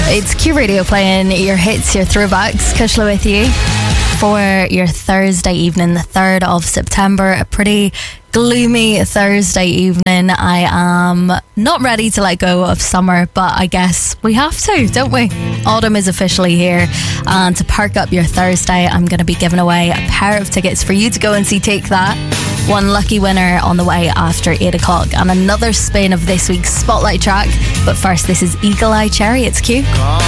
It's Q Radio playing your hits, your throwbacks. Kushla with you for your Thursday evening, the 3rd of September. A pretty gloomy Thursday evening. I am not ready to let go of summer, but I guess we have to, don't we? Autumn is officially here, and to perk up your Thursday, I'm going to be giving away a pair of tickets for you to go and see Take That. One lucky winner on the way after 8 o'clock, and another spin of this week's Spotlight track. But first, this is Eagle Eye Cherry. It's Q.